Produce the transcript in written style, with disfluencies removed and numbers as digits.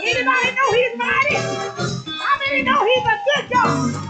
Anybody know he's mighty? How many know he's a good God?